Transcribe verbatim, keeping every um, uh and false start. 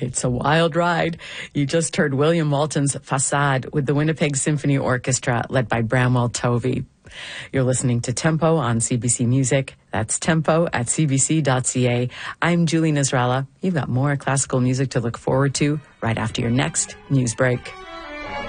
It's a wild ride. You just heard William Walton's Facade with the Winnipeg Symphony Orchestra, led by Bramwell Tovey. You're listening to Tempo on C B C Music. That's tempo at c b c dot c a. I'm Julie Nasrallah. You've got more classical music to look forward to right after your next news break.